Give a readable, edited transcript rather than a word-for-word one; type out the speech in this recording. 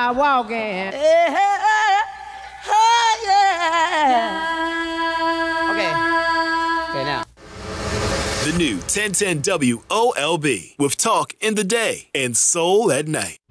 start walking. Okay. Okay, now. The new 1010 WOLB with Talk in the Day and Soul at Night.